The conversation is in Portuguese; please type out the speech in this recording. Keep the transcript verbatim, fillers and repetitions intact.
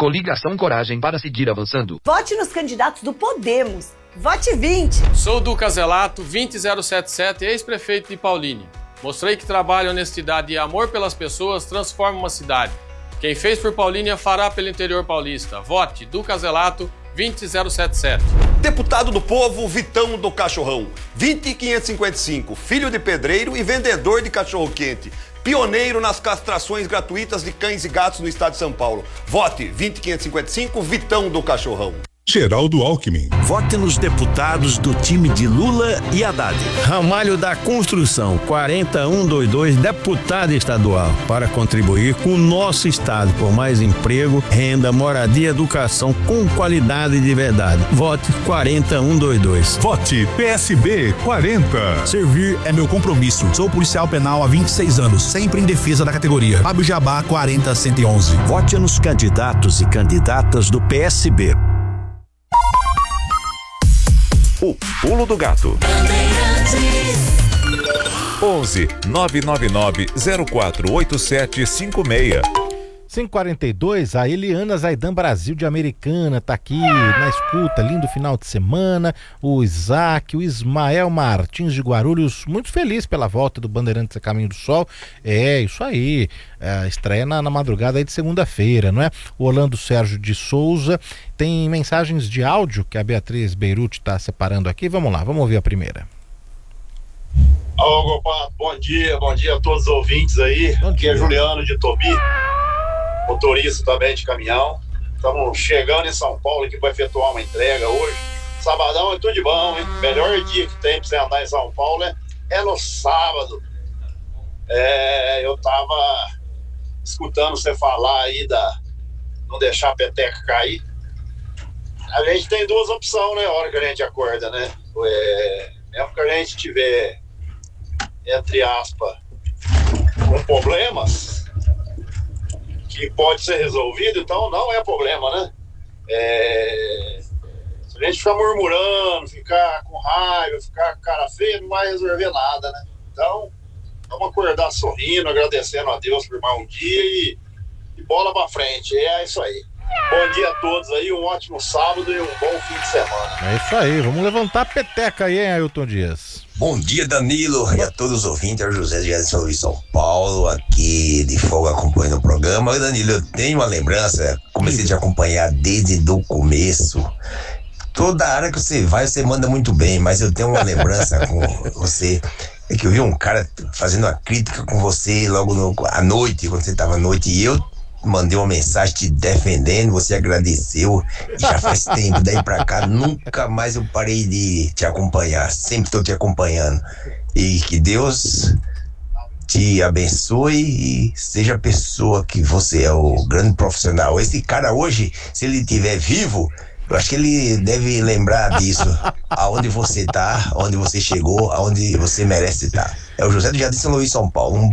Coligação Coragem para seguir avançando. Vote nos candidatos do Podemos. Vote vinte. Sou Duca Zelato, vinte zero sete sete, ex-prefeito de Paulínia. Mostrei que trabalho, honestidade e amor pelas pessoas transforma uma cidade. Quem fez por Paulínia fará pelo interior paulista. Vote Duca Zelato, vinte zero sete sete. Deputado do Povo, Vitão do Cachorrão. vinte quinhentos e cinquenta e cinco, filho de pedreiro e vendedor de cachorro-quente. Pioneiro nas castrações gratuitas de cães e gatos no estado de São Paulo. Vote vinte quinhentos e cinquenta e cinco, Vitão do Cachorrão. Geraldo Alckmin. Vote nos deputados do time de Lula e Haddad. Ramalho da Construção, quarenta um vinte e dois, deputado estadual, para contribuir com o nosso estado por mais emprego, renda, moradia, educação com qualidade de verdade. Vote quarenta um vinte e dois. Vote P S B quarenta. Servir é meu compromisso. Sou policial penal há vinte e seis anos, sempre em defesa da categoria. Abujabá quarenta cento e onze. Vote nos candidatos e candidatas do P S B. O Pulo do Gato. onze nove nove nove zero quatro oito sete cinco seis. cinco e quarenta e dois, a Eliana Zaidan Brasil de Americana tá aqui na escuta, lindo final de semana. O Isaac, o Ismael Martins de Guarulhos, muito feliz pela volta do Bandeirantes a Caminho do Sol. É, isso aí, é, estreia na, na madrugada aí de segunda-feira, não é? O Orlando Sérgio de Souza tem mensagens de áudio que a Beatriz Beirute tá separando aqui. Vamos lá, vamos ouvir a primeira. Ô, Gopato, bom dia, bom dia a todos os ouvintes aí. Bom Aqui dia. é Juliano de Tobi, motorista também de caminhão. Estamos chegando em São Paulo aqui para efetuar uma entrega hoje. Sabadão é tudo de bom, hein? Melhor dia que tem para você andar em São Paulo é, é no sábado. É, eu tava escutando você falar aí da não deixar a peteca cair. A gente tem duas opções, né? A hora que a gente acorda, né? É, mesmo que a gente tiver, entre aspas, com problemas que pode ser resolvido, então não é problema, né? É, se a gente ficar murmurando, ficar com raiva, ficar com cara feia, não vai resolver nada, né? Então, vamos acordar sorrindo, agradecendo a Deus por mais um dia e, e bola pra frente. É isso aí. Bom dia a todos aí, um ótimo sábado e um bom fim de semana. É isso aí, vamos levantar a peteca aí, hein, Ailton Dias? Bom dia, Danilo, e a todos os ouvintes. É o José de São Luís, São Paulo, aqui de folga acompanhando o programa. Danilo, eu tenho uma lembrança, comecei a te acompanhar desde o começo. Toda área que você vai, você manda muito bem, mas eu tenho uma lembrança com você. É que eu vi um cara fazendo uma crítica com você logo no, à noite, quando você estava à noite, e eu mandei uma mensagem te defendendo, você agradeceu, e já faz tempo, daí pra cá, nunca mais eu parei de te acompanhar, sempre estou te acompanhando, e que Deus te abençoe e seja a pessoa que você é, o grande profissional. Esse cara hoje, se ele estiver vivo, eu acho que ele deve lembrar disso, aonde você tá, aonde você chegou, aonde você merece estar. É o José do Jardim São Luís, São Paulo. Um